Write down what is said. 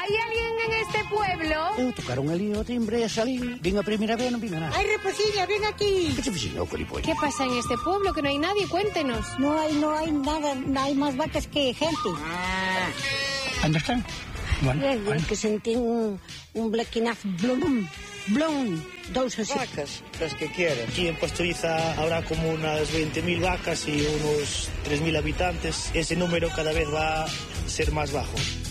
¿Hay alguien en este pueblo? Tocaron ali o timbre e salín. Vin a primeira vez, non vin a nada. Ay, Reposilla, ven aquí. Que se fixen o colipollo? ¿Qué pasa en este pueblo? Que no hay nadie, cuéntenos. No hay nada, no hay más vacas que gente. ¿Dónde están? Bueno, Que sentí un blequinaz blum, dos así. Vacas, las que quieran. Aquí en Pastoriza habrá como unas 20.000 vacas y unos 3.000 habitantes. Ese número cada vez va a ser más bajo.